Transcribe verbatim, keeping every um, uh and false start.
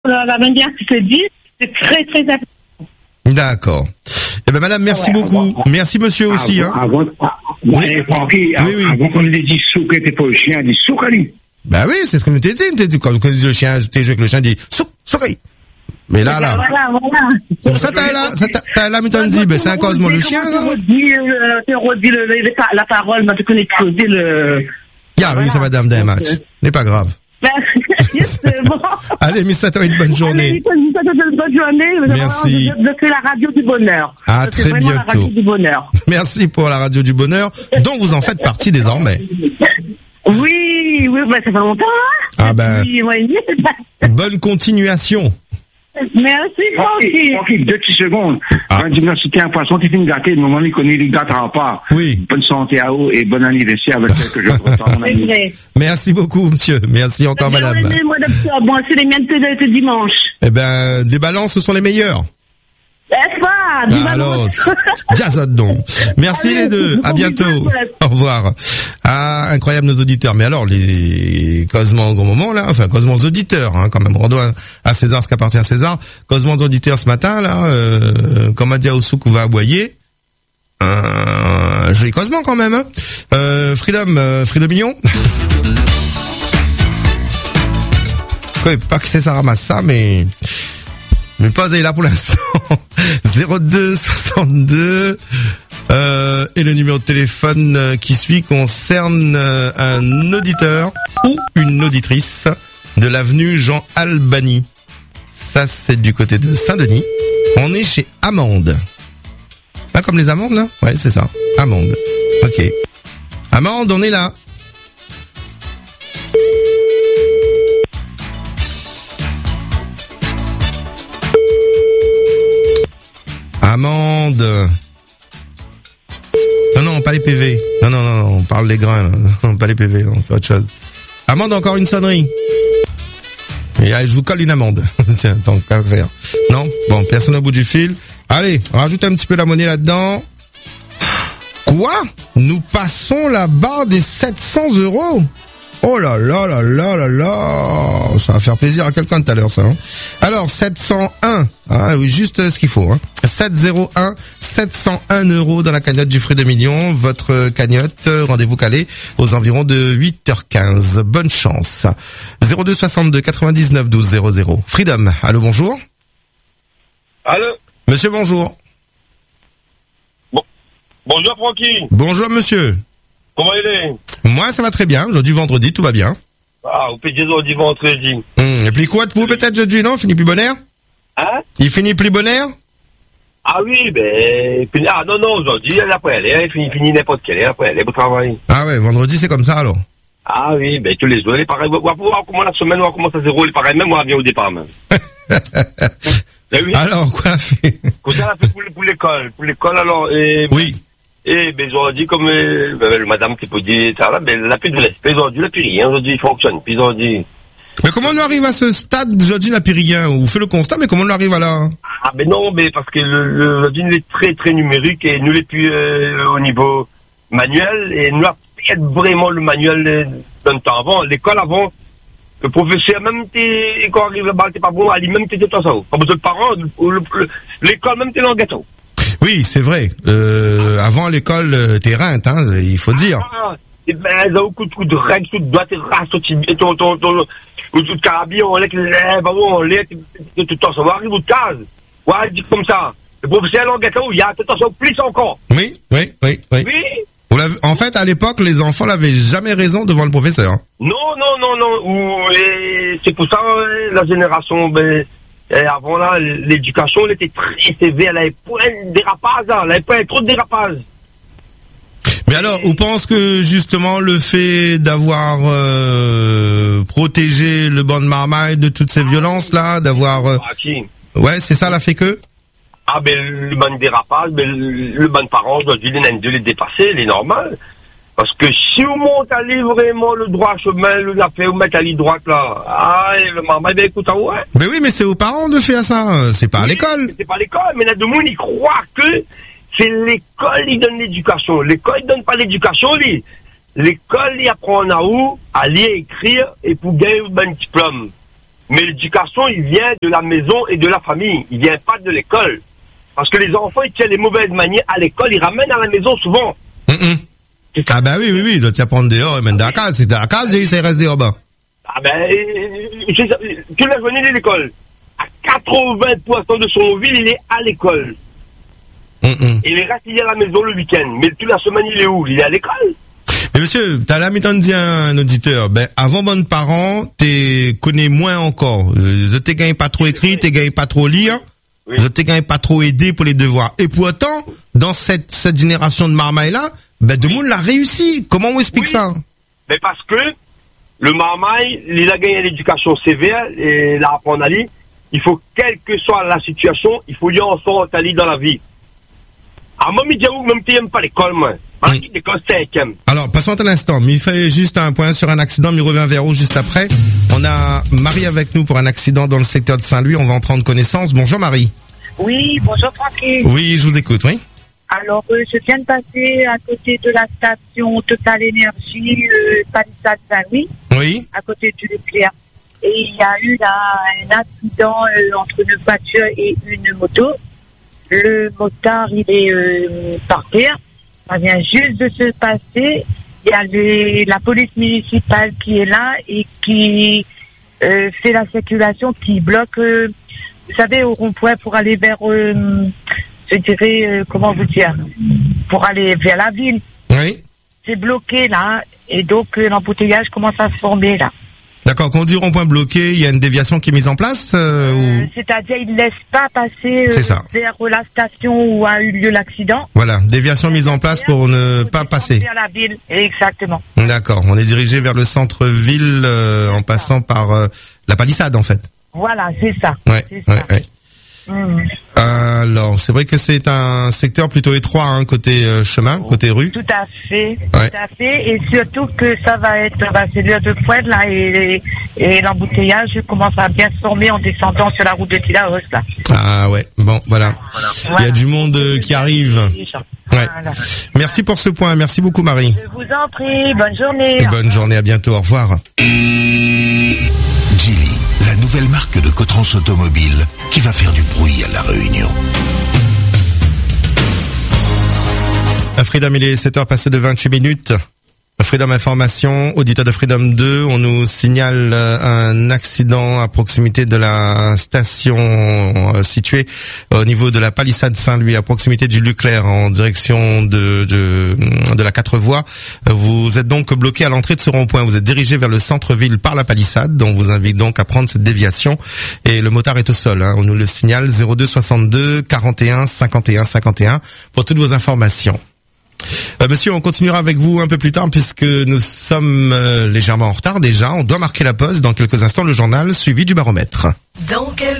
la manière qu'il se dit, c'est très, très important. D'accord. Eh ben, madame, merci ouais, beaucoup. Avant, merci, monsieur, avant, aussi, hein. Avant, avant, oui. Francky, oui, oui. Avant qu'on ait dit souk, t'es pas le chien, dit soukali. Bah oui, c'est ce qu'on nous t'a dit. Quand on dit le chien, t'es joué avec le chien, dit souk, soukali. Mais là, là. Voilà, voilà. C'est pour ça, t'as là, t'as là, mais t'as dit, ben, c'est un Cosmo le chien, ça. Tu redis la parole, mais tu connais creuser le. Ah oui, ça va dame d'un match. N'est pas grave. Bon. Allez, Miss Satan, une bonne journée. Allez, une bonne journée. Merci. Je fais la radio du bonheur. À très bientôt. La radio du bonheur. Merci pour la radio du bonheur, dont vous en faites partie désormais. Oui, oui, bah, ça fait longtemps, hein. Ah ben. Bonne continuation. Merci, Francky. Francky, deux petites secondes. Ah. Diagnostiquer un poisson, tu finis de gâter, le moment où il connaît, il ne gâtera pas. Oui. Bonne santé à vous et bon anniversaire avec celle que je ressens, mon ami. Merci beaucoup, monsieur. Merci encore, madame. Le mois d'octobre, bon, c'est les miennes de dimanche. Eh ben, des balances, ce sont les meilleurs. N'est-ce pas? Ah, alors, diazote donc. Merci allez, les deux. À bientôt. Au revoir. Ah, incroyable nos auditeurs. Mais alors, les Cosmans au grand moment, là, enfin, Cosmans auditeurs, hein, quand même. Rendons à César ce qu'appartient à César. Cosmans auditeurs ce matin, là, euh, comme a dit Aoussouk, on va aboyer. Euh, joli Cosman quand même, hein. Euh, Freedom, euh, Freedom Mignon. Quoi, pas que César ramasse ça, mais, mais pas est là pour l'instant. zéro deux soixante-deux euh, et le numéro de téléphone euh, qui suit concerne euh, un auditeur ou une auditrice de l'avenue Jean Albany. Ça, c'est du côté de Saint-Denis. On est chez Amande. Ah, comme les amandes, là? Ouais, c'est ça. Amande. Ok. Amande, on est là. Amande. Non, non, pas les P V. Non, non, non, non, on parle des grains, là. Non, pas les P V, non, c'est autre chose. Amande, encore une sonnerie. Et allez, je vous colle une amende. Tiens, tant qu'à faire. Non? Bon, personne au bout du fil. Allez, rajoute un petit peu la monnaie là-dedans. Quoi? Nous passons la barre des sept cents euros? Oh là là là là là là. Ça va faire plaisir à quelqu'un tout à l'heure, ça. Hein. Alors, sept cent un. Ah oui, juste ce qu'il faut. Hein. sept zéro un, sept cent un euros dans la cagnotte du Freedom Mignon. Votre cagnotte, rendez-vous calé aux environs de huit heures quinze. Bonne chance. zéro deux soixante-deux quatre-vingt-dix-neuf douze zéro zéro. Freedom, allô, bonjour. Allô. Monsieur, bonjour. Bon. Bonjour, Francky. Bonjour, monsieur. Comment il est? Moi, ça va très bien. Aujourd'hui, vendredi, tout va bien. Ah, vous faites aujourd'hui, vendredi. Hum, et puis quoi de vous, peut-être, aujourd'hui, non? Finit plus bon air? Hein? Il finit plus bon air? Ah oui, ben, ah non, non, aujourd'hui, elle est après elle, il finit, finit n'importe quelle heure, après elle est au travail. Ah ouais, vendredi, c'est comme ça, alors? Ah oui, ben, tous les jours, elle est pareil. On va voir comment la semaine, on va commencer à zéro, elle est pareil, même moi, elle vient au départ, même. Ben oui. Alors, quoi elle a fait? Quoi ça, elle a fait pour, pour l'école? Pour l'école, alors, et, oui. Et, ben, ils ont dit, comme, euh, ben, madame qui peut dire, ça, là, ben, elle a plus de l'esprit, ils ont dit, elle n'a plus rien, aujourd'hui, il fonctionne, puis ils ont dit. Mais comment on arrive à ce stade, aujourd'hui, n'a plus rien? On fait le constat, mais comment on arrive à là? Ah, ben non, mais parce que le, le, le est très, très numérique, et nous, les plus, euh, au niveau manuel, et nous, il y a vraiment le manuel d'un temps avant, l'école avant, le professeur, même t'es, quand arrive là-bas, t'es pas bon, elle dit, même t'es tout ça, pas besoin de parents, le, le, l'école, même t'es dans le gâteau. Oui, c'est vrai. Euh, avant l'école, t'es rente, hein, il faut dire. Ah, et ben, il y a beaucoup de coups de règles, tout doigt, tes races, ton, ton, ton, ton, tout de carabine, on lève, on lève, tout le temps, ça va arriver au case. Ouais, elle dit comme ça. Le professeur, là, en gâteau, il y a, attention, plus encore. Oui, oui, oui, oui. Oui. En fait, à l'époque, les enfants n'avaient jamais raison devant le professeur. Non, non, non, non. Et c'est pour ça, la génération, ben, avant là, l'éducation, elle était très sévère. Elle avait point de dérapage, là. Elle avait point trop de dérapage. Mais alors, on pense que justement le fait d'avoir euh, protégé le banc de Marmaille de toutes ces violences là, d'avoir euh... ah, qui ouais, c'est ça l'a fait que ah ben le banc de dérapage, ben, le banc de parents, je dois dire de les dépasser, il est normal. Parce que si on monte à aller vraiment le droit chemin, le la fait, on met à l'île droite là, ah et le Marmaille, ben écoute, ouais. Mais oui, mais c'est aux parents de faire ça, c'est pas oui, à l'école. C'est pas à l'école, mais là de monde ils croient que c'est l'école qui donne l'éducation. L'école ne donne pas l'éducation, lui. L'école, il apprend à où à lire, écrire, et pour gagner un bon diplôme. Mais l'éducation, il vient de la maison et de la famille. Il vient pas de l'école. Parce que les enfants, ils tiennent les mauvaises manières à l'école, ils ramènent à la maison souvent. Mm-mm. Ah bah oui, oui, oui, il doit t'y apprendre dehors, et même dans la case. C'est dans la case, et ça reste dehors bas. Ah ben, euh, tu l'as venu de l'école. À quatre-vingts pour cent de son ville, il est à l'école. Mm-mm. Et il reste, il est à la maison le week-end. Mais toute la semaine, il est où? Il est à l'école. Mais monsieur, t'as la méthode dit à un auditeur, ben, avant bonne parent, t'es connais moins encore. Euh, Je t'ai gagné pas trop écrit, t'es gagné pas trop lire. Oui. Je t'ai gagné pas trop aidé pour les devoirs. Et pourtant, dans cette, cette génération de marmailles-là, ben, de monde l'a réussi. Comment on explique Oui. ça? Mais parce que le marmaille, il a gagné l'éducation sévère et l'a apprendre à lire. Il faut, quelle que soit la situation, il faut lui en sortir à lire dans la vie. À moi, je dis, même tu n'aimes pas l'école, moi. Parce Oui. que l'école cinquième. Alors, passons à l'instant. Mais il fait juste un point sur un accident, mais il revient vers vous juste après. On a Marie avec nous pour un accident dans le secteur de Saint-Louis. On va en prendre connaissance. Bonjour Marie. Oui, bonjour Francky. Oui, je vous écoute, oui. Alors, euh, je viens de passer à côté de la station Total Énergie, euh, Palissade Saint-Louis, Oui. à côté du Leclerc. Et il y a eu là un accident euh, entre une voiture et une moto. Le motard, il est euh, par terre. Ça vient juste de se passer. Il y a les, la police municipale qui est là et qui euh, fait la circulation, qui bloque, euh, vous savez, au rond-point pour aller vers, euh, je dirais, euh, comment vous dire, pour aller vers la ville. Oui. C'est bloqué là, et donc euh, l'embouteillage commence à se former là. D'accord. Quand on dit rond-point bloqué, il y a une déviation qui est mise en place, euh, Euh, ou... C'est-à-dire, il ne laisse pas passer euh, C'est ça. vers la station où a eu lieu l'accident. Voilà. Déviation mise en place pour ne pas passer. Vers la ville, exactement. D'accord. On est dirigé vers le centre-ville, euh, en passant par, euh, la palissade, en fait. Voilà, c'est ça. Ouais. C'est Ouais, ça. ouais. Mmh. Alors, c'est vrai que c'est un secteur plutôt étroit, hein, côté euh, chemin, côté rue. Tout à fait, Ouais. tout à fait, et surtout que ça va être, bah, c'est l'heure de pointe là, et, et l'embouteillage commence à bien se former en descendant sur la route de Tilaos là. Ah ouais. Bon, voilà. Il y a du monde euh, qui arrive. Ouais. Voilà. Merci pour ce point. Merci beaucoup, Marie. Je vous en prie, bonne journée. Et bonne journée. À bientôt. Au revoir. Geely, la nouvelle marque de Cotrans Automobile qui va faire du bruit à La Réunion. Freedom, il est sept heures passées de vingt-huit minutes. Freedom Information, auditeur de Freedom deux, on nous signale un accident à proximité de la station euh, située au niveau de la palissade Saint-Louis, à proximité du Leclerc, en direction de, de, de la quatre voies. Vous êtes donc bloqué à l'entrée de ce rond-point. Vous êtes dirigé vers le centre-ville par la palissade, donc on vous invite donc à prendre cette déviation. Et le motard est au sol, hein. On nous le signale zéro deux soixante-deux quarante et un cinquante et un cinquante et un pour toutes vos informations. Euh, monsieur, on continuera avec vous un peu plus tard puisque nous sommes euh, légèrement en retard déjà. On doit marquer la pause dans quelques instants, le journal suivi du baromètre. Dans quelques